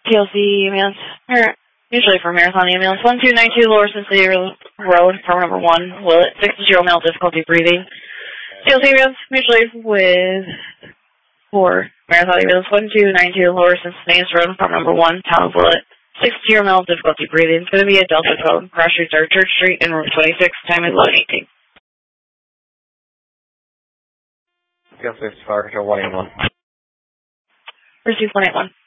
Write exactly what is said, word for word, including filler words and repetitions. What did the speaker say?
T L C ambulance, or usually for marathon ambulance, one two nine two Lower Cincinnati Road, car number one, Willet, sixty-year-old male, difficulty breathing. T L C ambulance, mutually with, for marathon ambulance, one two nine two Lower Cincinnati Road, car number one, town of Willet, sixty-year-old male, difficulty breathing. It's going to be at Delta twelve, Cross Streets are Church Street and Route twenty-six, time is eleven eighteen. Delta fifty-five, one eight one. Receive one eight one.